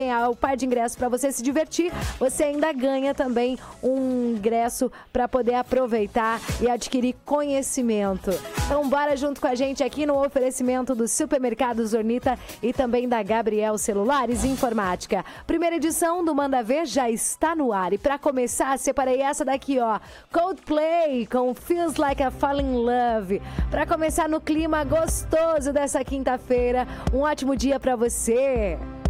o par de ingressos para você se divertir, você ainda ganha também um ingresso para poder aproveitar e adquirir conhecimento. Então bora junto com a gente aqui no oferecimento do Supermercado Zornita e também da Gabriel Celulares e Informática. Primeira edição do Manda Ver já está no ar e para começar separei essa daqui, ó, Coldplay com Feels Like I Fall in Love. Para começar no clima gostoso dessa quinta-feira, um ótimo dia para você.